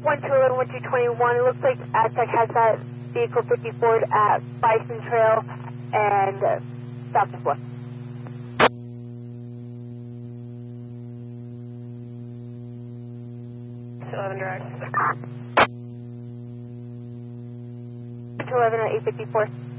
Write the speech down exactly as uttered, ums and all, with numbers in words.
one two eleven, one two twenty-one. It looks like Aztec has that vehicle fifty-four at Bison Trail and uh, Southeast West. two eleven direct. two eleven at eight fifty-four.